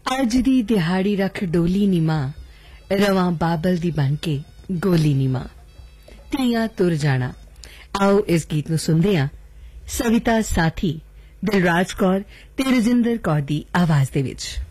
अज दी दिहाड़ी रख डोली नी मां, रवां बाबल दी बन के गोली नी मां, धीआं तुर जाना। आओ इस गीत नूं सुनदे हां सविता साथी, दिलराज कौर ते रजिंदर कौर दी आवाज दे विच।